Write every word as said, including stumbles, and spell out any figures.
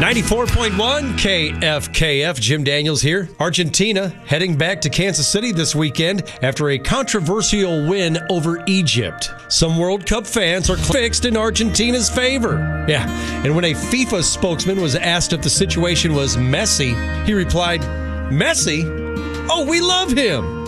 ninety-four point one K F K F, Jim Daniels here. Argentina heading back to Kansas City this weekend after a controversial win over Egypt. Some World Cup fans are fixed in Argentina's favor. Yeah, and when a FIFA spokesman was asked if the situation was messy, he replied, "Messi? Oh, we love him."